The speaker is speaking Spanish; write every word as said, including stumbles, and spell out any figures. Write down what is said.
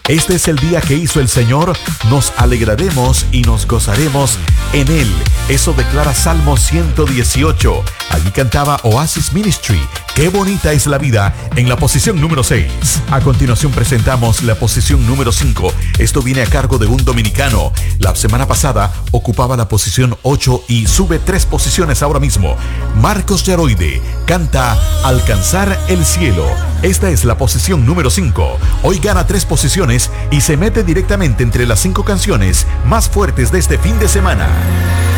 Este es el día que hizo el Señor, nos alegraremos y nos gozaremos en Él. Eso declara Salmo ciento dieciocho. Allí cantaba Oasis Ministry. Qué bonita es la vida, en la posición número seis. A continuación presentamos la posición número cinco. Esto viene a cargo de un dominicano. La semana pasada ocupaba la posición ocho y sube tres posiciones ahora mismo. Marcos Yaroide canta Alcanzar el cielo. Esta es la posición número cinco. Hoy gana tres posiciones y se mete directamente entre las cinco canciones más fuertes de este fin de semana.